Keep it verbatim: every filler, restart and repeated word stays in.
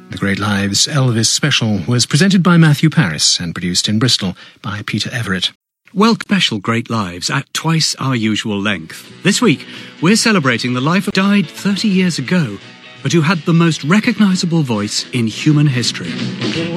The Great Lives Elvis special was presented by Matthew Paris and produced in Bristol by Peter Everett. Welcome special Great Lives at twice our usual length. This week, we're celebrating the life of died thirty years ago, but who had the most recognisable voice in human history.